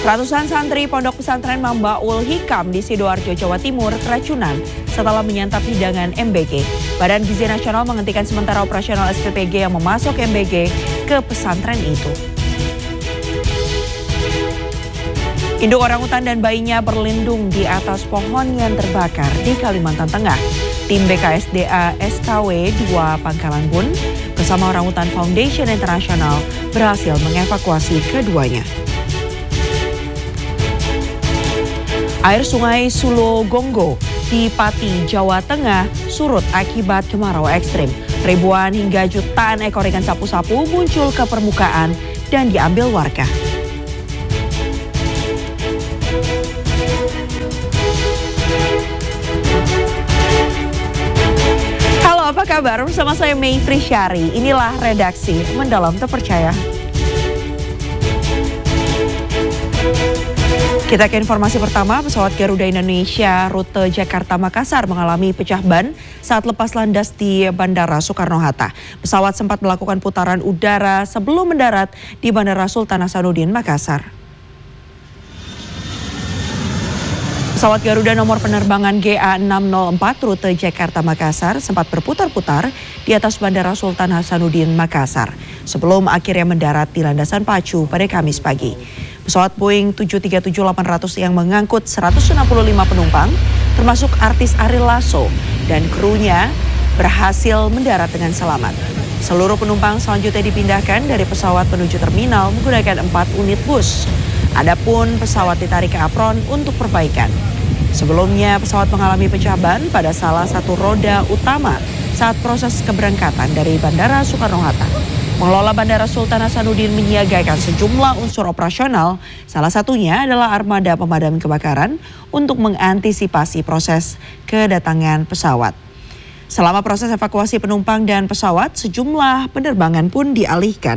Ratusan santri Pondok Pesantren Mambaul Hikam di Sidoarjo, Jawa Timur keracunan setelah menyantap hidangan MBG. Badan Gizi Nasional menghentikan sementara operasional SPPG yang memasok MBG ke pesantren itu. Induk orangutan dan bayinya berlindung di atas pohon yang terbakar di Kalimantan Tengah. Tim BKSDA SKW 2 Pangkalan Bun bersama Orangutan Foundation International berhasil mengevakuasi keduanya. Air sungai Sulogonggo di Pati, Jawa Tengah surut akibat kemarau ekstrim. Ribuan hingga jutaan ekor ikan sapu-sapu muncul ke permukaan dan diambil warga. Halo, apa kabar? Bersama saya Mei Frisyari. Inilah redaksi Mendalam Terpercaya. Kita ke informasi pertama, pesawat Garuda Indonesia rute Jakarta-Makassar mengalami pecah ban saat lepas landas di Bandara Soekarno-Hatta. Pesawat sempat melakukan putaran udara sebelum mendarat di Bandara Sultan Hasanuddin, Makassar. Pesawat Garuda nomor penerbangan GA604 rute Jakarta-Makassar sempat berputar-putar di atas Bandara Sultan Hasanuddin, Makassar sebelum akhirnya mendarat di landasan pacu pada Kamis pagi. Pesawat Boeing 737-800 yang mengangkut 165 penumpang, termasuk artis Ariel Lasso dan krunya, berhasil mendarat dengan selamat. Seluruh penumpang selanjutnya dipindahkan dari pesawat menuju terminal menggunakan 4 unit bus. Adapun pesawat ditarik ke apron untuk perbaikan. Sebelumnya pesawat mengalami pecah ban pada salah satu roda utama saat proses keberangkatan dari Bandara Soekarno-Hatta. Pengelola Bandara Sultan Hasanuddin menyiagakan sejumlah unsur operasional, salah satunya adalah armada pemadam kebakaran untuk mengantisipasi proses kedatangan pesawat. Selama proses evakuasi penumpang dan pesawat, sejumlah penerbangan pun dialihkan.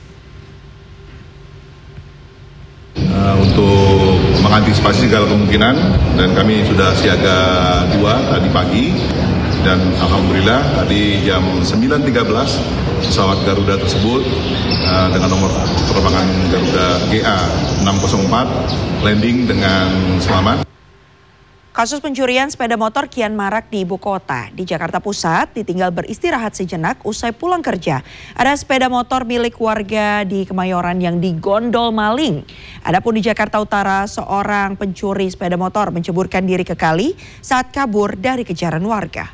Untuk mengantisipasi segala kemungkinan, dan kami sudah siaga 2 tadi pagi, dan alhamdulillah tadi jam 9.13 pesawat Garuda tersebut dengan nomor penerbangan Garuda GA604 landing dengan selamat. Kasus pencurian sepeda motor kian marak di ibu kota. Di Jakarta Pusat ditinggal beristirahat sejenak usai pulang kerja. Ada sepeda motor milik warga di Kemayoran yang digondol maling. Adapun di Jakarta Utara, seorang pencuri sepeda motor menceburkan diri ke kali saat kabur dari kejaran warga.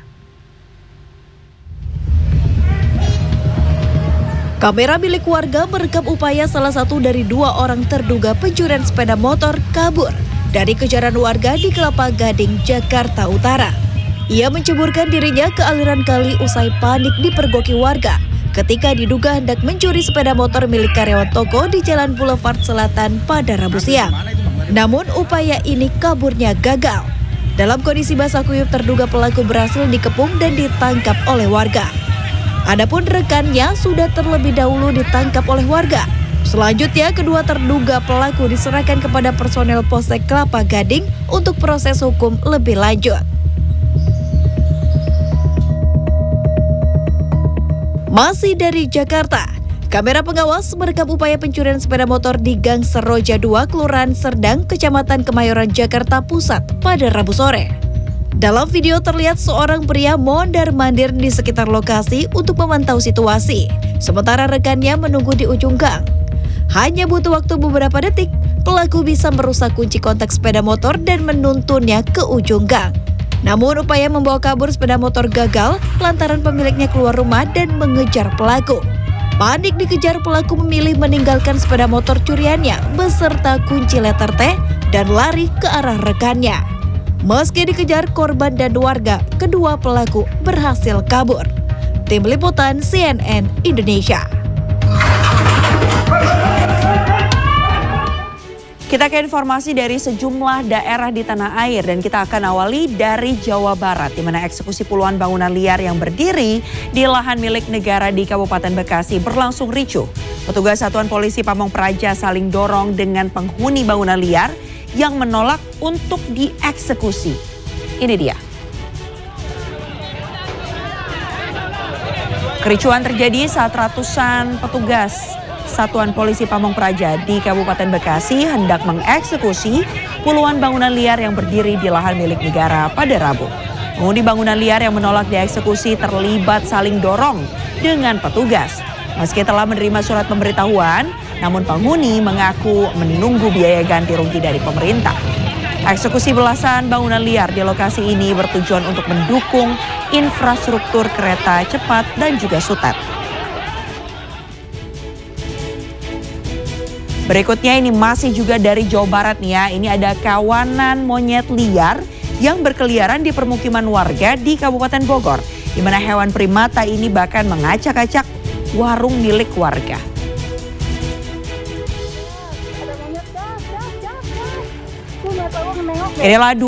Kamera milik warga merekam upaya salah satu dari 2 orang terduga pencurian sepeda motor kabur dari kejaran warga di Kelapa Gading, Jakarta Utara. Ia menceburkan dirinya ke aliran kali usai panik dipergoki warga ketika diduga hendak mencuri sepeda motor milik karyawan toko di Jalan Boulevard Selatan pada Rabu siang. Namun upaya ini kaburnya gagal. Dalam kondisi basah kuyup, terduga pelaku berhasil dikepung dan ditangkap oleh warga. Adapun rekannya sudah terlebih dahulu ditangkap oleh warga. Selanjutnya, kedua terduga pelaku diserahkan kepada personel Polsek Kelapa Gading untuk proses hukum lebih lanjut. Masih dari Jakarta, kamera pengawas merekam upaya pencurian sepeda motor di Gang Seroja 2, Kelurahan Serdang, Kecamatan Kemayoran, Jakarta Pusat pada Rabu sore. Dalam video terlihat seorang pria mondar-mandir di sekitar lokasi untuk memantau situasi, sementara rekannya menunggu di ujung gang. Hanya butuh waktu beberapa detik, pelaku bisa merusak kunci kontak sepeda motor dan menuntunnya ke ujung gang. Namun upaya membawa kabur sepeda motor gagal lantaran pemiliknya keluar rumah dan mengejar pelaku. Panik dikejar, pelaku memilih meninggalkan sepeda motor curiannya beserta kunci letter T dan lari ke arah rekannya. Meski dikejar korban dan warga, kedua pelaku berhasil kabur. Tim Liputan CNN Indonesia. Kita ke informasi dari sejumlah daerah di tanah air dan kita akan awali dari Jawa Barat, di mana eksekusi puluhan bangunan liar yang berdiri di lahan milik negara di Kabupaten Bekasi berlangsung ricuh. Petugas Satuan Polisi Pamong Praja saling dorong dengan penghuni bangunan liar yang menolak untuk dieksekusi. Ini dia. Kericuhan terjadi saat ratusan petugas Satuan Polisi Pamong Praja di Kabupaten Bekasi hendak mengeksekusi puluhan bangunan liar yang berdiri di lahan milik negara pada Rabu. Penghuni bangunan liar yang menolak dieksekusi terlibat saling dorong dengan petugas. Meski telah menerima surat pemberitahuan, namun penghuni mengaku menunggu biaya ganti rugi dari pemerintah. Eksekusi belasan bangunan liar di lokasi ini bertujuan untuk mendukung infrastruktur kereta cepat dan juga SUTET. Berikutnya ini masih juga dari Jawa Barat nih ya. Ini ada kawanan monyet liar yang berkeliaran di permukiman warga di Kabupaten Bogor, di mana hewan primata ini bahkan mengacak-acak warung milik warga. Inilah